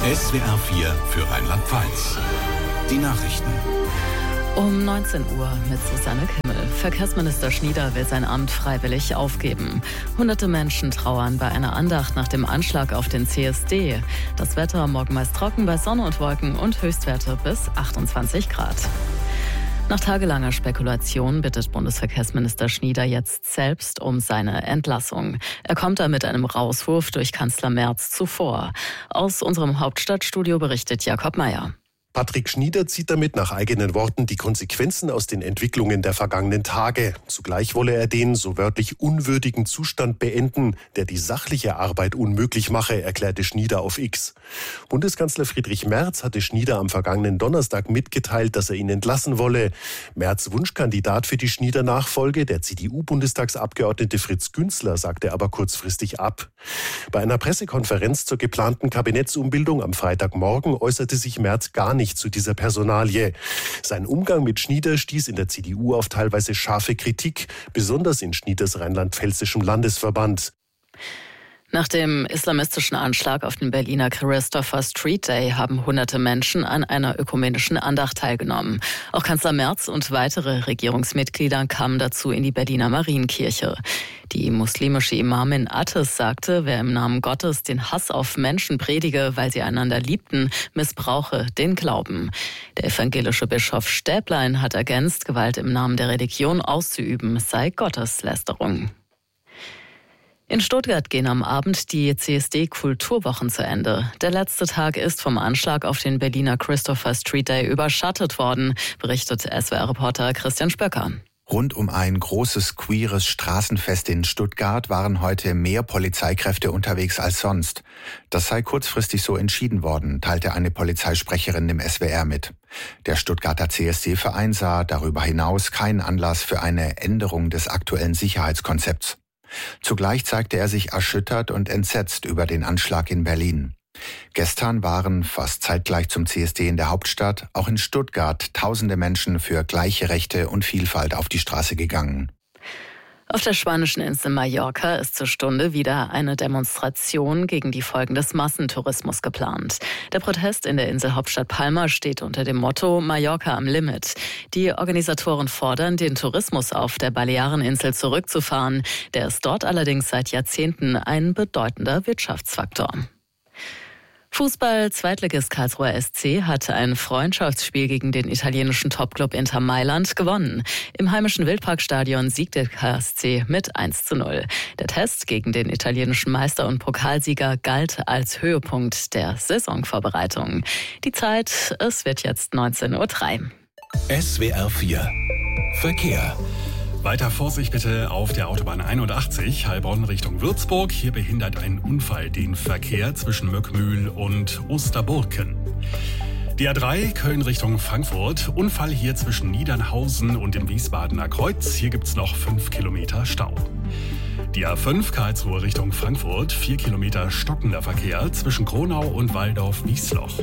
SWR 4 für Rheinland-Pfalz. Die Nachrichten. Um 19 Uhr mit Susanne Kimmel. Verkehrsminister Schnieder will sein Amt freiwillig aufgeben. Hunderte Menschen trauern bei einer Andacht nach dem Anschlag auf den CSD. Das Wetter morgen meist trocken bei Sonne und Wolken und Höchstwerte bis 28 Grad. Nach tagelanger Spekulation bittet Bundesverkehrsminister Schnieder jetzt selbst um seine Entlassung. Er kommt da mit einem Rauswurf durch Kanzler Merz zuvor. Aus unserem Hauptstadtstudio berichtet Jakob Mayer. Patrick Schnieder zieht damit nach eigenen Worten die Konsequenzen aus den Entwicklungen der vergangenen Tage. Zugleich wolle er den, so wörtlich, unwürdigen Zustand beenden, der die sachliche Arbeit unmöglich mache, erklärte Schnieder auf X. Bundeskanzler Friedrich Merz hatte Schnieder am vergangenen Donnerstag mitgeteilt, dass er ihn entlassen wolle. Merz' Wunschkandidat für die Schnieder-Nachfolge, der CDU-Bundestagsabgeordnete Fritz Günzler, sagte aber kurzfristig ab. Bei einer Pressekonferenz zur geplanten Kabinettsumbildung am Freitagmorgen äußerte sich Merz gar nicht zu dieser Personalie. Sein Umgang mit Schnieder stieß in der CDU auf teilweise scharfe Kritik, besonders in Schnieders rheinland-pfälzischem Landesverband. Nach dem islamistischen Anschlag auf den Berliner Christopher Street Day haben hunderte Menschen an einer ökumenischen Andacht teilgenommen. Auch Kanzler Merz und weitere Regierungsmitglieder kamen dazu in die Berliner Marienkirche. Die muslimische Imamin Attes sagte, wer im Namen Gottes den Hass auf Menschen predige, weil sie einander liebten, missbrauche den Glauben. Der evangelische Bischof Stäblein hat ergänzt, Gewalt im Namen der Religion auszuüben sei Gotteslästerung. In Stuttgart gehen am Abend die CSD-Kulturwochen zu Ende. Der letzte Tag ist vom Anschlag auf den Berliner Christopher Street Day überschattet worden, berichtet SWR-Reporter Christian Spöcker. Rund um ein großes queeres Straßenfest in Stuttgart waren heute mehr Polizeikräfte unterwegs als sonst. Das sei kurzfristig so entschieden worden, teilte eine Polizeisprecherin dem SWR mit. Der Stuttgarter CSD-Verein sah darüber hinaus keinen Anlass für eine Änderung des aktuellen Sicherheitskonzepts. Zugleich zeigte er sich erschüttert und entsetzt über den Anschlag in Berlin. Gestern waren fast zeitgleich zum CSD in der Hauptstadt auch in Stuttgart tausende Menschen für gleiche Rechte und Vielfalt auf die Straße gegangen. Auf der spanischen Insel Mallorca ist zur Stunde wieder eine Demonstration gegen die Folgen des Massentourismus geplant. Der Protest in der Inselhauptstadt Palma steht unter dem Motto Mallorca am Limit. Die Organisatoren fordern, den Tourismus auf der Baleareninsel zurückzufahren. Der ist dort allerdings seit Jahrzehnten ein bedeutender Wirtschaftsfaktor. Fußball-Zweitligist Karlsruher SC hat ein Freundschaftsspiel gegen den italienischen Topclub Inter Mailand gewonnen. Im heimischen Wildparkstadion siegte KSC mit 1:0. Der Test gegen den italienischen Meister und Pokalsieger galt als Höhepunkt der Saisonvorbereitung. Die Zeit, es wird jetzt 19:03 Uhr. SWR 4 Verkehr. Weiter Vorsicht bitte auf der Autobahn 81, Heilbronn Richtung Würzburg. Hier behindert ein Unfall den Verkehr zwischen Möckmühl und Osterburken. Die A3 Köln Richtung Frankfurt. Unfall hier zwischen Niedernhausen und dem Wiesbadener Kreuz. Hier gibt's noch 5 Kilometer Stau. Die A5 Karlsruhe Richtung Frankfurt. 4 Kilometer stockender Verkehr zwischen Kronau und Walldorf-Wiesloch.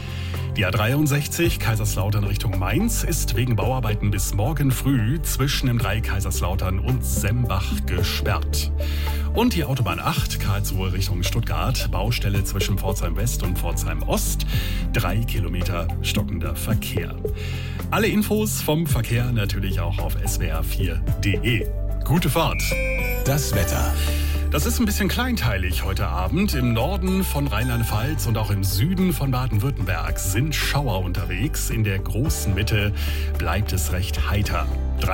Die A63 Kaiserslautern Richtung Mainz ist wegen Bauarbeiten bis morgen früh zwischen dem 3 Kaiserslautern und Sembach gesperrt. Und die Autobahn 8 Karlsruhe Richtung Stuttgart, Baustelle zwischen Pforzheim West und Pforzheim Ost, 3 Kilometer stockender Verkehr. Alle Infos vom Verkehr natürlich auch auf swr4.de. Gute Fahrt! Das Wetter. Das ist ein bisschen kleinteilig heute Abend. Im Norden von Rheinland-Pfalz und auch im Süden von Baden-Württemberg sind Schauer unterwegs. In der großen Mitte bleibt es recht heiter.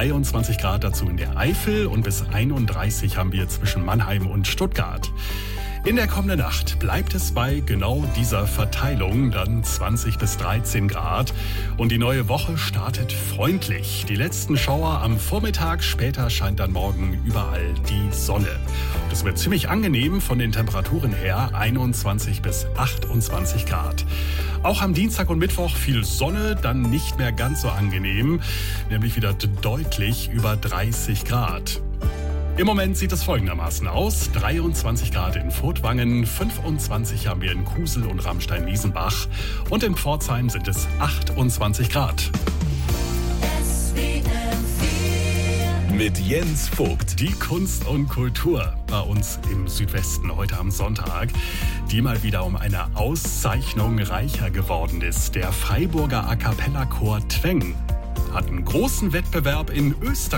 23 Grad dazu in der Eifel und bis 31 haben wir zwischen Mannheim und Stuttgart. In der kommenden Nacht bleibt es bei genau dieser Verteilung, dann 20 bis 13 Grad. Und die neue Woche startet freundlich. Die letzten Schauer am Vormittag, später scheint dann morgen überall die Sonne. Und es wird ziemlich angenehm von den Temperaturen her, 21 bis 28 Grad. Auch am Dienstag und Mittwoch viel Sonne, dann nicht mehr ganz so angenehm, nämlich wieder deutlich über 30 Grad. Im Moment sieht es folgendermaßen aus. 23 Grad in Furtwangen, 25 haben wir in Kusel und Ramstein-Wiesenbach und in Pforzheim sind es 28 Grad. mit Jens Vogt. Die Kunst und Kultur bei uns im Südwesten heute am Sonntag, die mal wieder um eine Auszeichnung reicher geworden ist. Der Freiburger A-Cappella-Chor Tweng hat einen großen Wettbewerb in Österreich